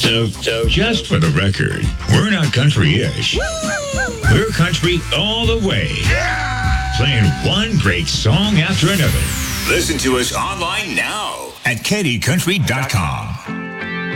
So just for the record, we're not country-ish. We're country all the way. Playing one great song after another. Listen to us online now at KDCountry.com.